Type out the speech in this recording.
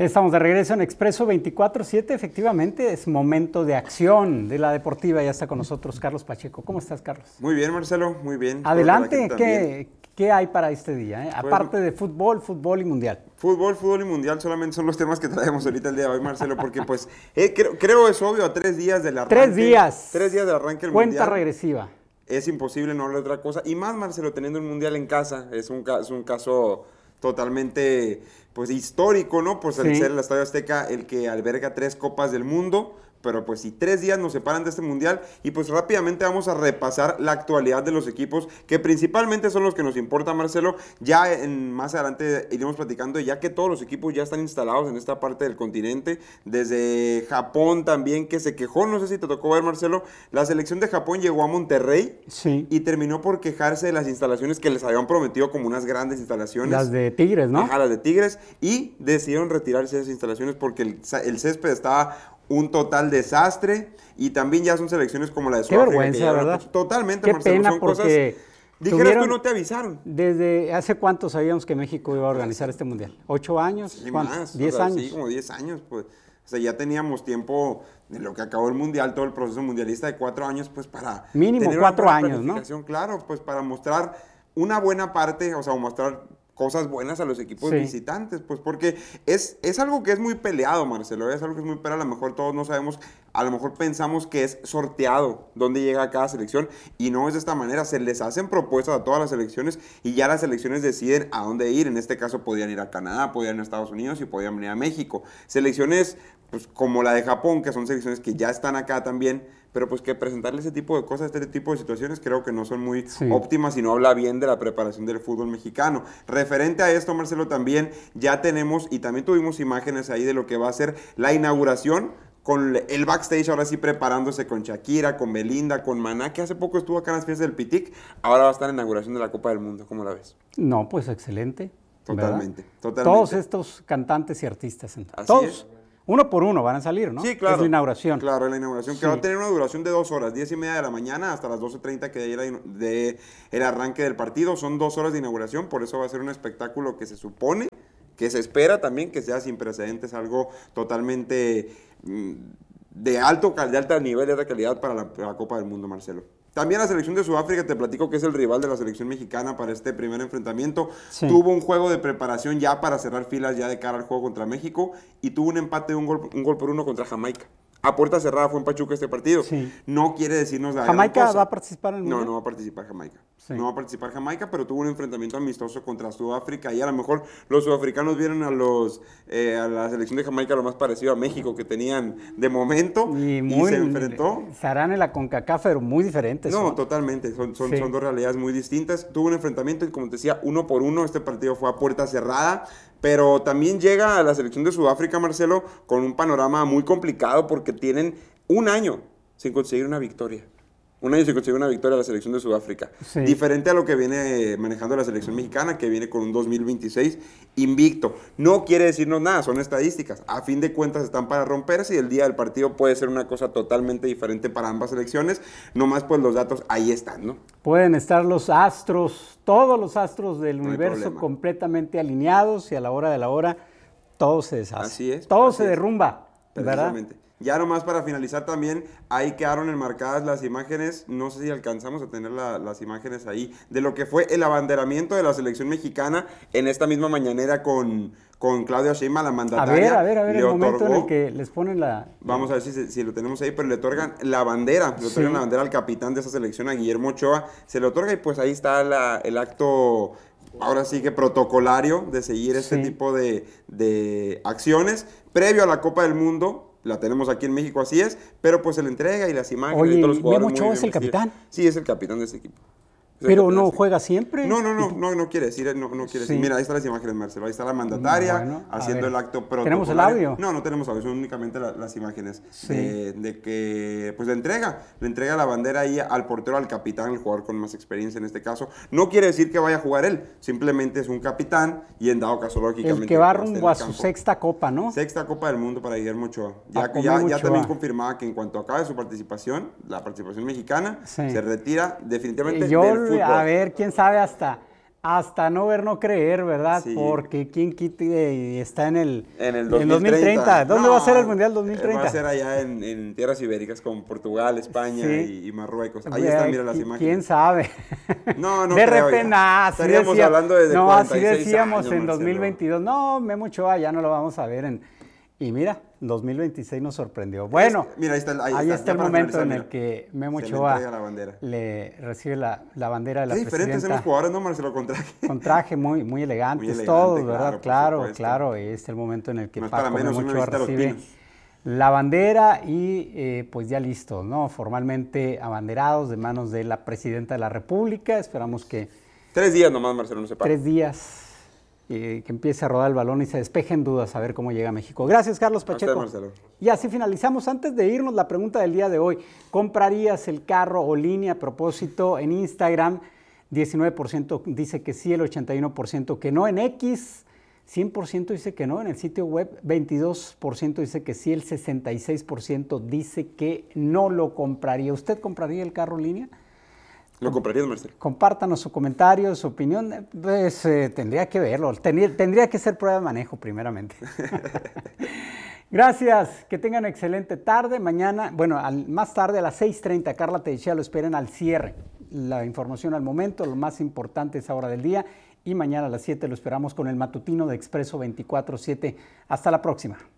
Estamos de regreso en Expreso 24/7. Efectivamente, es momento de acción de la deportiva. Ya está con nosotros Carlos Pacheco. ¿Cómo estás, Carlos? Muy bien, Marcelo, muy bien. Adelante, ¿qué hay para este día? Aparte de fútbol y mundial. Fútbol y mundial solamente son los temas que traemos ahorita el día de hoy, Marcelo, porque pues creo es obvio, a 3 días del arranque. 3 días. 3 días del arranque del Cuenta mundial. regresiva. Es imposible no hablar de otra cosa. Y más, Marcelo, teniendo el mundial en casa, es un caso totalmente pues histórico, ¿no? Pues al ser el Estadio Azteca el que alberga 3 copas del mundo, pero pues si 3 días nos separan de este mundial, y pues rápidamente vamos a repasar la actualidad de los equipos, que principalmente son los que nos importan, Marcelo. Ya más adelante iremos platicando, ya que todos los equipos ya están instalados en esta parte del continente, desde Japón también, que se quejó, no sé si te tocó ver, Marcelo, la selección de Japón llegó a Monterrey y terminó por quejarse de las instalaciones que les habían prometido como unas grandes instalaciones. Las de Tigres, ¿no? Ajá, las de Tigres, y decidieron retirarse de esas instalaciones porque el césped estaba un total desastre, y también ya son selecciones como la de Sudáfrica. Qué vergüenza, ¿verdad? Totalmente, Qué Marcelo, pena, son cosas. Dijeras tú, no te avisaron. ¿Desde hace cuánto sabíamos que México iba a organizar este mundial? ¿8 años? Sí, ¿Cuántos? más. 10 años. Sí, como 10 años, pues. O sea, ya teníamos tiempo de lo que acabó el mundial, todo el proceso mundialista de 4 años, pues para mínimo tener 4 una años, ¿no? Claro, pues para mostrar una buena parte, o sea, mostrar cosas buenas a los equipos visitantes, pues porque es algo que es muy peleado, Marcelo, es algo que es muy peleado. A lo mejor todos no sabemos, a lo mejor pensamos que es sorteado dónde llega cada selección, y no es de esta manera. Se les hacen propuestas a todas las selecciones y ya las selecciones deciden a dónde ir. En este caso podían ir a Canadá, podían ir a Estados Unidos y podían venir a México. Selecciones pues como la de Japón, que son selecciones que ya están acá también, pero pues que presentarle ese tipo de cosas, este tipo de situaciones, creo que no son muy óptimas y no habla bien de la preparación del fútbol mexicano. Referente a esto, Marcelo, también ya tenemos, y también tuvimos imágenes ahí de lo que va a ser la inauguración, con el backstage ahora sí preparándose con Shakira, con Belinda, con Maná, que hace poco estuvo acá en las fiestas del Pitic. Ahora va a estar en la inauguración de la Copa del Mundo. ¿Cómo la ves? No, pues excelente. Totalmente. Todos estos cantantes y artistas. Así todos. Es. Uno por uno van a salir, ¿no? Sí, claro. Es la inauguración. Claro, la inauguración, que va a tener una duración de 2 horas, 10:30 de la mañana hasta las 12:30 que de el arranque del partido. Son 2 horas de inauguración, por eso va a ser un espectáculo que se supone, que se espera también que sea sin precedentes, algo totalmente de alta nivel, de alta calidad para la Copa del Mundo, Marcelo. También la selección de Sudáfrica, te platico que es el rival de la selección mexicana para este primer enfrentamiento. Tuvo un juego de preparación ya para cerrar filas ya de cara al juego contra México, y tuvo un empate de un gol por 1 contra Jamaica. A puerta cerrada fue en Pachuca este partido. No quiere decirnos la ¿Jamaica gran cosa. va a participar en el mundial? No va a participar Jamaica. No va a participar Jamaica, pero tuvo un enfrentamiento amistoso contra Sudáfrica, y a lo mejor los sudafricanos vieron a la selección de Jamaica lo más parecido a México que tenían de momento, y se enfrentó. Se harán en la CONCACAF, pero muy diferentes. No, totalmente, son 2 realidades muy distintas. Tuvo un enfrentamiento y, como te decía, 1 por 1, este partido fue a puerta cerrada. Pero también llega a la selección de Sudáfrica, Marcelo, con un panorama muy complicado, porque tienen 1 año sin conseguir una victoria. 1 año sin conseguir una victoria a la selección de Sudáfrica. Diferente a lo que viene manejando la selección mexicana, que viene con un 2026 invicto. No quiere decirnos nada, son estadísticas. A fin de cuentas están para romperse, y el día del partido puede ser una cosa totalmente diferente para ambas selecciones. Nomás pues los datos ahí están, ¿no? Pueden estar los astros, todos los astros del universo completamente alineados, y a la hora de la hora todo se deshace. Así es. Todo se derrumba, ¿verdad? Ya nomás para finalizar también, ahí quedaron enmarcadas las imágenes, no sé si alcanzamos a tener las imágenes ahí, de lo que fue el abanderamiento de la selección mexicana en esta misma mañanera con Claudia Sheinbaum, la mandataria. A ver, el momento en el que les ponen la... Vamos a ver si lo tenemos ahí, pero le otorgan la bandera, la bandera al capitán de esa selección, a Guillermo Ochoa, se le otorga, y pues ahí está el acto, ahora sí que protocolario, de seguir este tipo de acciones, previo a la Copa del Mundo. La tenemos aquí en México, así es, pero pues se le entrega, y las imágenes. Oye, y todos los jugadores. ¿Memo Ochoa es el capitán? Sí, es el capitán de este equipo. ¿Pero no juega siempre? No quiere decir, no quiere decir. Mira, ahí están las imágenes, Marcelo, ahí está la mandataria haciendo el acto protocolario. ¿Tenemos el audio? No tenemos audio, son únicamente las imágenes de que, pues le entrega la bandera ahí al portero, al capitán, el jugador con más experiencia en este caso. No quiere decir que vaya a jugar él, simplemente es un capitán, y en dado caso, lógicamente... El que va rumbo a su 6ª Copa, ¿no? 6ª Copa del Mundo para Guillermo Ochoa. Ya también confirmaba que en cuanto acabe su participación, la participación mexicana, se retira definitivamente del fútbol. A ver, quién sabe, hasta Hasta no ver, no creer, ¿verdad? Sí. Porque quién quite está en el 2030. ¿Dónde va a ser el Mundial 2030? Va a ser allá en tierras ibéricas con Portugal, España y Marruecos. Ahí Vea, están, mira las imágenes. ¿Quién sabe? No de creo repente, estaríamos hablando de 46 así decíamos años, en Marcelo. 2022. No, Memo Ochoa ya no lo vamos a ver y mira, 2026 nos sorprendió. Bueno, mira, ahí está el momento en el que Memo Ochoa le recibe la bandera de la presidenta. Qué diferentes son los jugadores, ¿no, Marcelo? Con traje. Con traje muy elegantes, Muy elegante, todos, ¿verdad? Claro. Y Es el momento en el que no es Paco para menos, Memo Ochoa recibe Pinos. la bandera y pues ya listos, ¿no? Formalmente abanderados de manos de la presidenta de la República. Esperamos que 3 días nomás, Marcelo, no se para. 3 días. Que empiece a rodar el balón y se despejen dudas a ver cómo llega a México. Gracias, Carlos Pacheco. Marcelo. Y así finalizamos. Antes de irnos, la pregunta del día de hoy. ¿Comprarías el carro o línea? A propósito, en Instagram, 19% dice que sí, el 81% que no. En X, 100% dice que no. En el sitio web, 22% dice que sí, el 66% dice que no lo compraría. ¿Usted compraría el carro en línea? ¿Lo comprarías, Marcelo? Compártanos su comentario, su opinión. Pues tendría que verlo. Tendría que ser prueba de manejo, primeramente. Gracias. Que tengan excelente tarde. Mañana, más tarde a las 6:30, Carla Teixeira lo esperen al cierre. La información al momento, lo más importante es ahora del día. Y mañana a las 7 lo esperamos con el matutino de Expreso 24/7. Hasta la próxima.